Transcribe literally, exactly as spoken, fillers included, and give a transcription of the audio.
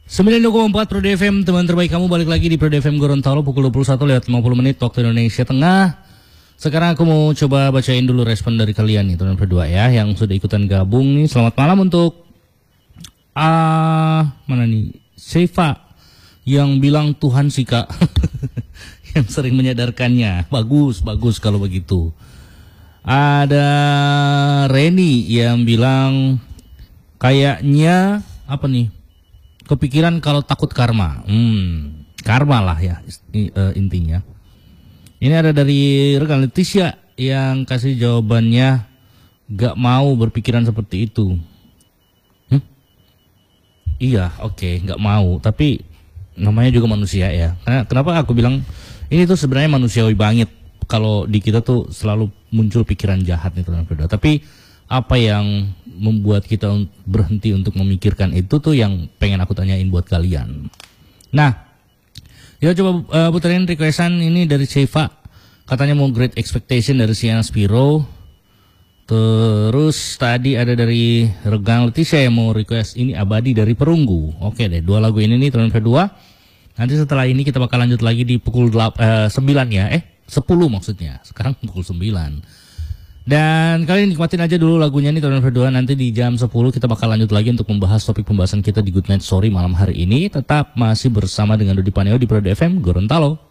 sembilan puluh koma empat Pro D F M, teman terbaik kamu, balik lagi di Pro D F M Gorontalo pukul dua puluh satu lewat lima puluh menit waktu Indonesia Tengah. Sekarang aku mau coba bacain dulu respon dari kalian nih teman berdua ya, yang sudah ikutan gabung nih. Selamat malam untuk ah mana nih Seva yang bilang Tuhan sih kak, yang sering menyadarkannya. Bagus bagus kalau begitu. Ada Reni yang bilang kayaknya apa nih? Kepikiran kalau takut karma. Hmm, karma lah ya intinya. Ini ada dari rekan Leticia yang kasih jawabannya gak mau berpikiran seperti itu. Hmm? Iya, oke, okay, gak mau. Tapi namanya juga manusia ya. Karena kenapa aku bilang ini tuh sebenarnya manusiawi banget. Kalau di kita tuh selalu muncul pikiran jahat nih teman-teman. Tapi apa yang membuat kita berhenti untuk memikirkan itu tuh yang pengen aku tanyain buat kalian. Nah, ya coba uh, puterin requestan ini dari Seva. Katanya mau Great Expectation dari Sienna Spiro. Terus tadi ada dari Regang Leticia yang mau request ini Abadi dari Perunggu. Oke deh, dua lagu ini nih teman-teman berdua. Nanti setelah ini kita bakal lanjut lagi di pukul sembilan ya. Eh, sepuluh maksudnya. Sekarang pukul sembilan. Dan kalian nikmatin aja dulu lagunya nih teman-teman berdua. Nanti di jam sepuluh kita bakal lanjut lagi untuk membahas topik pembahasan kita di Good Night Story malam hari ini. Tetap masih bersama dengan Dodi Paneo di Pro D F M Gorontalo.